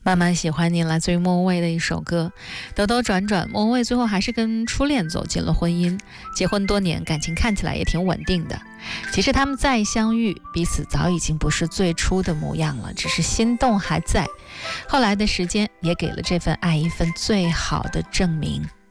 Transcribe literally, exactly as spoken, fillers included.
慢慢喜欢你来自于莫文蔚的一首歌。兜兜转转，莫文蔚最后还是跟初恋走进了婚姻，结婚多年，感情看起来也挺稳定的。其实他们再相遇，彼此早已经不是最初的模样了，只是心动还在。后来的时间也给了这份爱一份最好的证明。